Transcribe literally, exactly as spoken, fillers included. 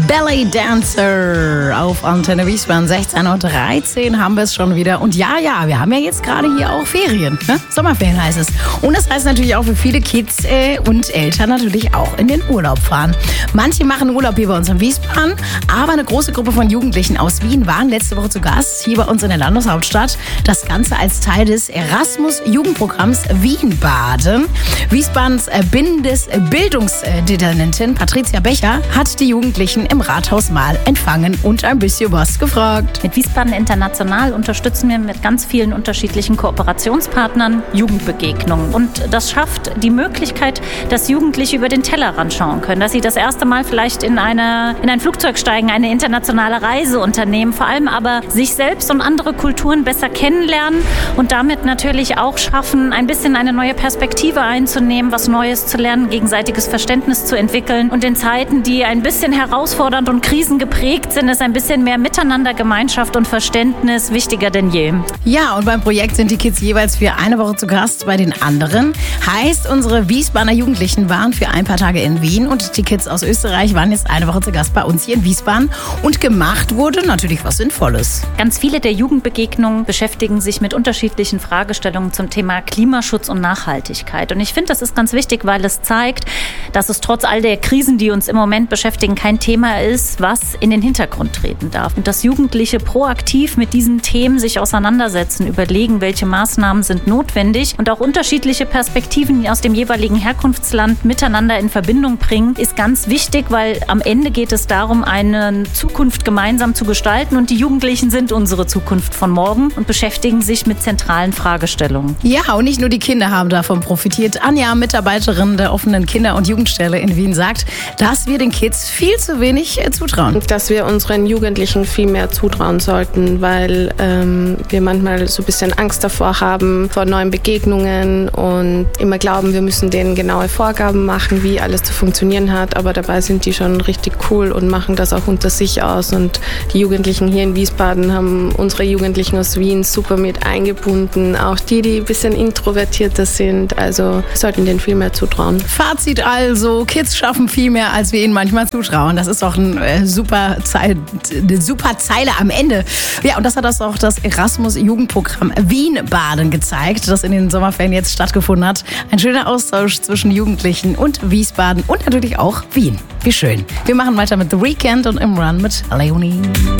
Belly Dancer auf Antenne Wiesbaden. sechzehn Uhr dreizehn haben wir es schon wieder. Und ja, ja, wir haben ja jetzt gerade hier auch Ferien. Ne? Sommerferien heißt es. Und das heißt natürlich auch für viele Kids äh, und Eltern natürlich auch in den Urlaub fahren. Manche machen Urlaub hier bei uns in Wiesbaden, aber eine große Gruppe von Jugendlichen aus Wien waren letzte Woche zu Gast hier bei uns in der Landeshauptstadt. Das Ganze als Teil des Erasmus-Jugendprogramms Wienbaden. Wiesbadens Bundesbildungsdezernentin Patricia Becher hat die Jugendlichen im Rathaus mal empfangen und ein bisschen was gefragt. Mit Wiesbaden International unterstützen wir mit ganz vielen unterschiedlichen Kooperationspartnern Jugendbegegnungen. Und das schafft die Möglichkeit, dass Jugendliche über den Tellerrand schauen können, dass sie das erste Mal vielleicht in, eine, in ein Flugzeug steigen, eine internationale Reise unternehmen, vor allem aber sich selbst und andere Kulturen besser kennenlernen und damit natürlich auch schaffen, ein bisschen eine neue Perspektive einzunehmen, was Neues zu lernen, gegenseitiges Verständnis zu entwickeln. Und in Zeiten, die ein bisschen herausfordernd und krisengeprägt sind, ist ein bisschen mehr Miteinander, Gemeinschaft und Verständnis wichtiger denn je. Ja, und beim Projekt sind die Kids jeweils für eine Woche zu Gast bei den anderen. Heißt, unsere Wiesbadener Jugendlichen waren für ein paar Tage in Wien und die Kids aus Österreich waren jetzt eine Woche zu Gast bei uns hier in Wiesbaden. Und gemacht wurde natürlich was Sinnvolles. Ganz viele der Jugendbegegnungen beschäftigen sich mit unterschiedlichen Fragestellungen zum Thema Klimaschutz und Nachhaltigkeit. Und ich finde, das ist ganz wichtig, weil es zeigt, dass es trotz all der Krisen, die uns im Moment beschäftigen, kein Thema ist, was in den Hintergrund treten darf. Und dass Jugendliche proaktiv mit diesen Themen sich auseinandersetzen, überlegen, welche Maßnahmen sind notwendig und auch unterschiedliche Perspektiven aus dem jeweiligen Herkunftsland miteinander in Verbindung bringen, ist ganz wichtig, weil am Ende geht es darum, eine Zukunft gemeinsam zu gestalten und die Jugendlichen sind unsere Zukunft von morgen und beschäftigen sich mit zentralen Fragestellungen. Ja, und nicht nur die Kinder haben davon profitiert. Anja, Mitarbeiterin der offenen Kinder- und Jugendstelle in Wien, sagt, dass wir den Kids viel zu wenig zutrauen. Dass wir unseren Jugendlichen viel mehr zutrauen sollten, weil ähm, wir manchmal so ein bisschen Angst davor haben, vor neuen Begegnungen und immer glauben, wir müssen denen genaue Vorgaben machen, wie alles zu funktionieren hat, aber dabei sind die schon richtig cool und machen das auch unter sich aus und die Jugendlichen hier in Wiesbaden haben unsere Jugendlichen aus Wien super mit eingebunden, auch die, die ein bisschen introvertierter sind, also sollten denen viel mehr zutrauen. Fazit also, Kids schaffen viel mehr, als wir ihnen manchmal zutrauen. Das ist doch ein, äh, super Zei- eine super Zeile am Ende. Ja, und das hat das auch das Erasmus-Jugendprogramm Wienbaden gezeigt, das in den Sommerferien jetzt stattgefunden hat. Ein schöner Austausch zwischen Jugendlichen und Wiesbaden und natürlich auch Wien. Wie schön. Wir machen weiter mit The Weeknd und Imran mit Leonie.